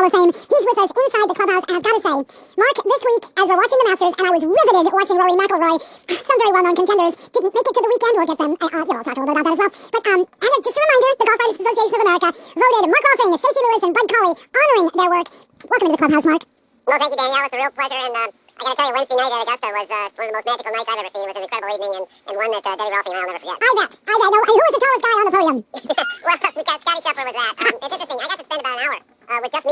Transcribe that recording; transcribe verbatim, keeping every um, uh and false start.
of Fame. He's with us inside the clubhouse, and I've got to say, Mark, this week, as we're watching the Masters, and I was riveted watching Rory McIlroy, some very well-known contenders didn't make it to the weekend. We'll get them, uh, uh, you know, I'll talk a little bit about that as well. But, um, and uh, just a reminder, the Golf Writers Association of America voted Mark Ruffing, Stacey Lewis, and Bud Colley, honoring their work. Welcome to the clubhouse, Mark. Well, thank you, Danielle. It's a real pleasure, and uh, I got to tell you, Wednesday night at Augusta was uh, one of the most magical nights I've ever seen. It was an incredible evening, and, and one that uh, Debbie Rolfing and I will never forget. I bet. I bet. No, and who was the tallest guy on the podium? Well, Scotty Scheffler was that. Um, it's interesting. I got to spend about an hour uh, with just me.